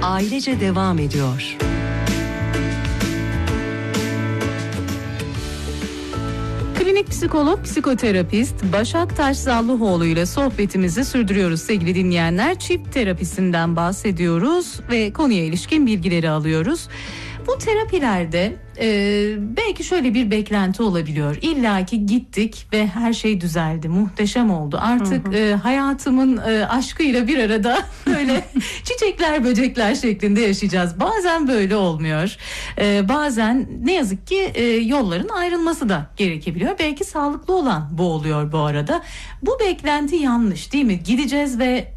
ailece devam ediyor. Klinik psikolog, psikoterapist Başak Taşzallıoğlu ile sohbetimizi sürdürüyoruz sevgili dinleyenler. Çift terapisinden bahsediyoruz ve konuya ilişkin bilgileri alıyoruz. Bu terapilerde belki şöyle bir beklenti olabiliyor. İlla ki gittik ve her şey düzeldi, muhteşem oldu. Artık hayatımın aşkıyla bir arada böyle çiçekler, böcekler şeklinde yaşayacağız. Bazen böyle olmuyor. Bazen ne yazık ki yolların ayrılması da gerekebiliyor. Belki sağlıklı olan bu oluyor bu arada. Bu beklenti yanlış, değil mi? Gideceğiz ve